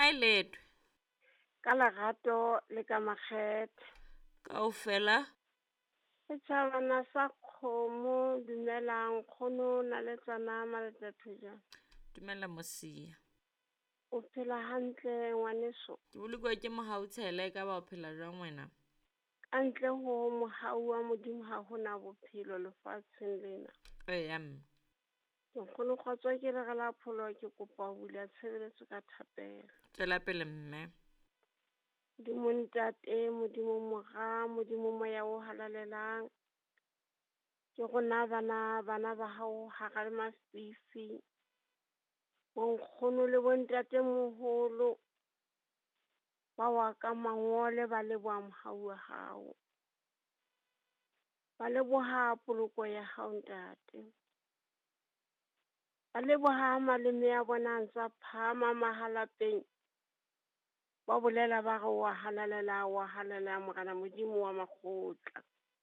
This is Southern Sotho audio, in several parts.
kae letwe? Ka lerato le ka makgethe. Kaofela? Setšhabana sa Kgomo, dumelang kgono na le tsana Maletaphuja. Dumela Mosia. O phela hantle ngwaneso? Ke bolokwa ke mohau tshela ka ba o phela jwang wena? Kantle ho mohau wa Modimo ha hona bophelo lefatsheng lena. Mme. Ke kgone go tswa ke re gala pholo ke kopa ho bula tshebeletso ka thapelo. Tswela pele mme. Modimo ntate, Modimo moga, Modimo moya o halalelang. Ke gona bana ba hao ha ga le mafifi. Nkgono le bontate moholo ba wa ka mangole ba leboha mohau wa hao. Ba leboha poloko ya hao ntate. Ba leboha maleme ya bona ntsa phama mahalapeng. Ba bolela ba re wa halalela morana Modimo wa makgotla.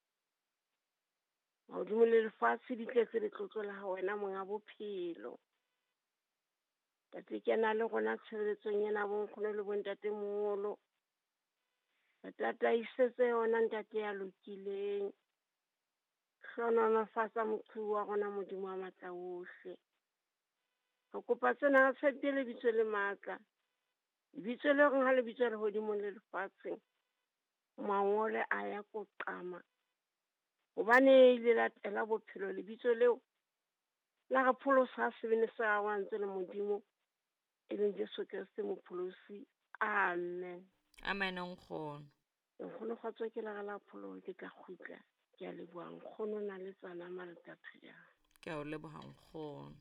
Modimo le lefatshe di tletse le tlotlo la hao wena monga bophelo. Tate kena le gona tshebeletsong ena bo nkgono le bontate moholo. Tataisetse yona ntate ya lokileng. Hlononofatsa moqhibi wa rona Modimo wa matla ohle. Re kopa tsena re tshepile lebitso le matla. Lebitso le reng ha lebitso le hodimo le lefatsheng. Mangole a ya ko qama. Hobane ile latela bophelo lebitso leo. La re pholosa sebene sa wa ntse le Modimo. E leng Jesu Kriste mopholosi. Amen. Amen nkgono. Nkgono kgotso ke la gala pholo ke tla khutla. Ke a leboha nkgono na le tsana Maletaphuja. Ke a o leboha nkgono.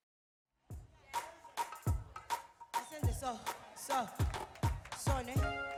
So, ne?